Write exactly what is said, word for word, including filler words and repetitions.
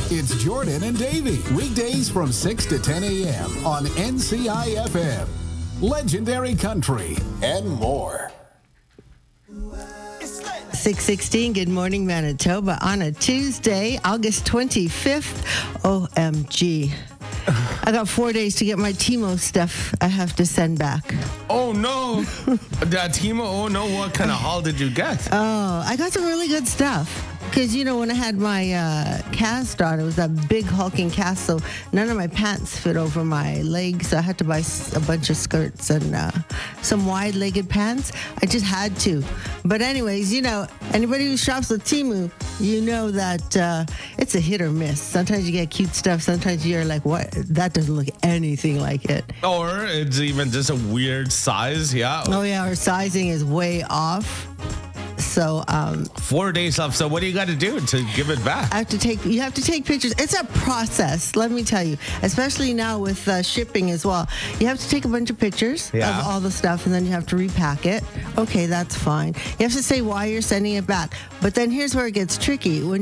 It's Jordan and Davey. Weekdays from six to ten a.m. on N C I F M. Legendary Country and more. six sixteen, good morning, Manitoba, on a Tuesday, August twenty-fifth. O M G. I got four days to get my Timo stuff I have to send back. Oh, no. That Timo, oh, no. What kind of haul did you get? Oh, I got some really good stuff. Because, you know, when I had my uh, cast on, it was that big hulking cast, so none of my pants fit over my legs. So I had to buy a bunch of skirts and uh, some wide-legged pants. I just had to. But anyways, you know, anybody who shops with Temu, you know that uh, it's a hit or miss. Sometimes you get cute stuff. Sometimes you're like, what? That doesn't look anything like it. Or it's even just a weird size, yeah. Oh, yeah, our sizing is way off. So um, four days left. So what do you got to do to give it back? I have to take. You have to take pictures. It's a process. Let me tell you. Especially now with uh, shipping as well. You have to take a bunch of pictures yeah. of all the stuff, and then you have to repack it. Okay, that's fine. You have to say why you're sending it back. But then here's where it gets tricky. When